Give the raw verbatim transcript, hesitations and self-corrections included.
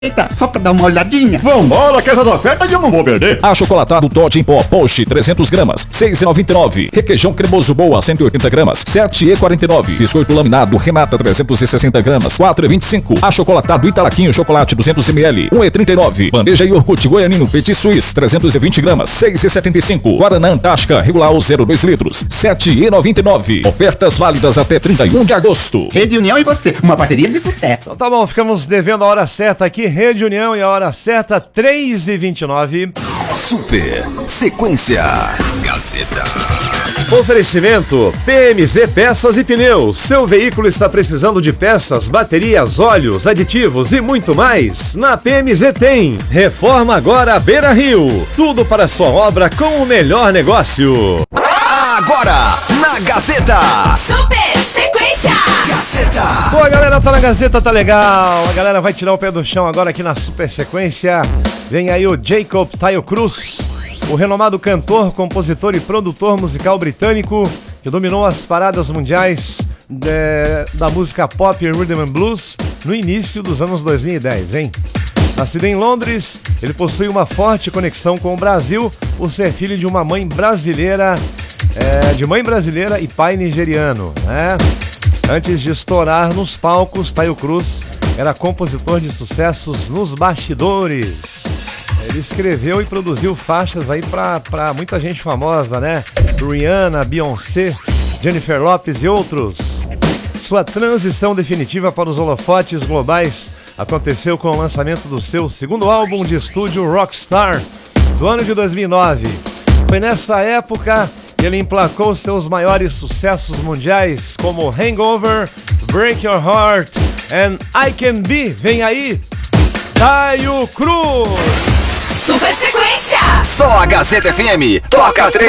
Eita, só pra dar uma olhadinha. Vambora, que essas ofertas eu não vou perder. Achocolatado Toddy em pó, Porsche trezentas gramas, seis reais e noventa e nove centavos. Requeijão cremoso Boa, cento e oitenta gramas, sete reais e quarenta e nove centavos. Biscoito laminado Renata, trezentas e sessenta gramas, quatro reais e vinte e cinco centavos. Achocolatado Italaquinho Chocolate, duzentos mililitros, um real e trinta e nove centavos. Bandeja iogurte Goianino Petit Suisse, trezentas e vinte gramas, seis reais e setenta e cinco centavos. Guaraná Antártica Regular zero vírgula dois litros, sete reais e noventa e nove centavos. Ofertas válidas até trinta e um de agosto. Rede União e você, uma parceria de sucesso. Então tá bom, ficamos devendo a hora certa aqui, Rede União e a hora certa, três e vinte e nove. Super Sequência Gazeta. Oferecimento P M Z Peças e Pneus. Seu veículo está precisando de peças, baterias, óleos, aditivos e muito mais? Na P M Z tem. Reforma agora Beira Rio. Tudo para sua obra com o melhor negócio. Agora, na Gazeta. Super Sequência Gazeta. Pô, a galera tá na Gazeta, tá legal. A galera vai tirar o pé do chão agora aqui na Super Sequência. Vem aí o Jacob Taio Cruz, o renomado cantor, compositor e produtor musical britânico que dominou as paradas mundiais de, da música pop e rhythm and blues no início dos anos dois mil e dez, hein? Nascido em Londres, ele possui uma forte conexão com o Brasil por ser filho de uma mãe brasileira, é, de mãe brasileira e pai nigeriano, né? Antes de estourar nos palcos, Taio Cruz era compositor de sucessos nos bastidores. Ele escreveu e produziu faixas aí pra, pra muita gente famosa, né? Rihanna, Beyoncé, Jennifer Lopez e outros. Sua transição definitiva para os holofotes globais aconteceu com o lançamento do seu segundo álbum de estúdio, Rockstar, do ano de dois mil e nove. Foi nessa época que ele emplacou seus maiores sucessos mundiais, como Hangover, Break Your Heart and I Can Be. Vem aí, Taio Cruz. Super Sequência. Só a Gazeta F M toca três.